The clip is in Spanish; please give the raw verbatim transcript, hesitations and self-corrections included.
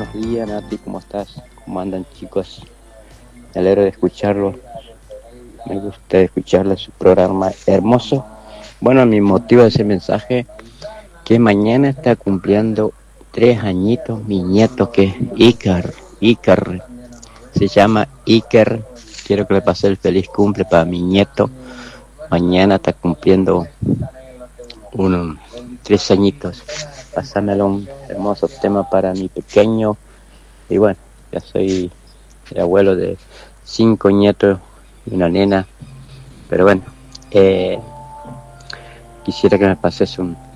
buenos días, Nati, ¿cómo estás? ¿Cómo andan, chicos? Me alegro de escucharlo. Me gusta escucharle su programa hermoso. Bueno, mi motivo de ese mensaje, que mañana está cumpliendo tres añitos mi nieto, que es Iker. Iker, se llama Iker. Quiero que le pase el feliz cumple para mi nieto. Mañana está cumpliendo unos tres añitos. Pásamelo un hermoso tema para mi pequeño. Y bueno, ya soy el abuelo de cinco nietos y una nena. Pero bueno, eh, quisiera que me pases un